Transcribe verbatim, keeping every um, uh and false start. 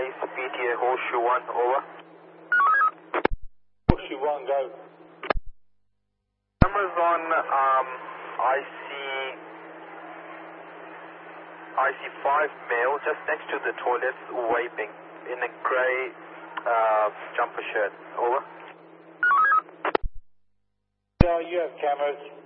Police, P T A Horseshoe one, over. Horseshoe one, go. Cameras on um, I C I C five male just next to the toilets vaping in a grey uh, jumper shirt, over. Yeah, you have cameras.